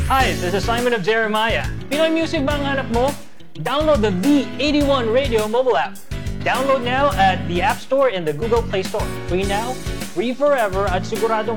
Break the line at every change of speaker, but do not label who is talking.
Hi, this is Simon of Jeremiah. Pinoy music ba ang hanap mo? Download the V81 Radio mobile app. Download now at the App Store and the Google Play Store. Free now, free forever at siguradong